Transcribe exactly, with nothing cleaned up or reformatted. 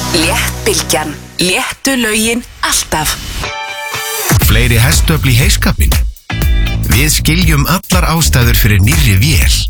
Léttbylgjan. Léttu lögin alltaf. Fleiri hestöfl í heiskapinn? Við skiljum allar ástæður fyrir nýrri vél.